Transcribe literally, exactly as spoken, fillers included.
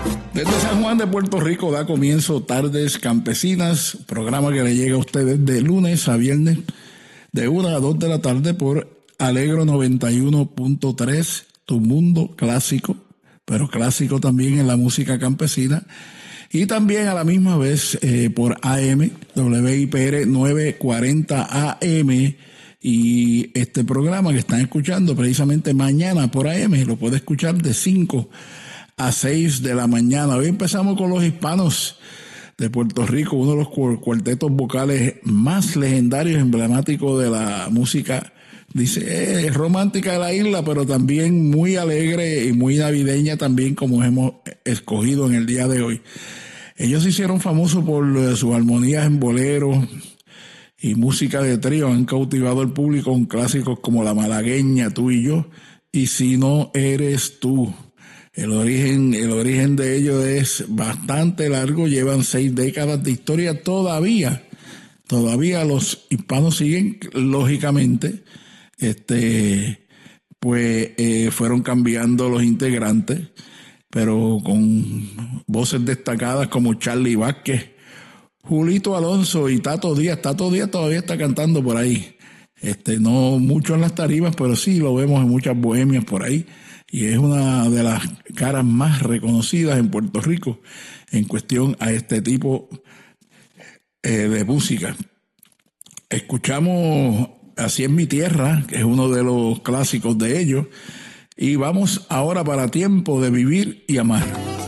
Desde San Juan de Puerto Rico da comienzo Tardes Campesinas, programa que le llega a ustedes de lunes a viernes de una a dos de la tarde por Alegro noventa y uno punto tres, tu mundo clásico, pero clásico también en la música campesina, y también a la misma vez eh, por A M, W I P R novecientos cuarenta A M, y este programa que están escuchando precisamente mañana por A M, lo puede escuchar de cinco a seis de la mañana. Hoy empezamos con los hispanos de Puerto Rico, uno de los cuartetos vocales más legendarios, emblemáticos de la música, dice, eh, romántica de la isla, pero también muy alegre y muy navideña también, como hemos escogido en el día de hoy. Ellos se hicieron famosos por sus armonías en bolero y música de trío, han cautivado al público con clásicos como La Malagueña, Tú y Yo, y Si No Eres Tú. El origen, el origen de ellos es bastante largo, llevan seis décadas de historia todavía. Todavía los hispanos siguen, lógicamente, este, pues eh, fueron cambiando los integrantes, pero con voces destacadas como Charly Vázquez, Julito Alonso y Tato Díaz. Tato Díaz todavía está cantando por ahí. Este, no mucho en las tarimas, pero sí lo vemos en muchas bohemias por ahí. Y es una de las caras más reconocidas en Puerto Rico en cuestión a este tipo eh, de música. Escuchamos Así es mi tierra, que es uno de los clásicos de ellos, y vamos ahora para Tiempo de Vivir y Amar.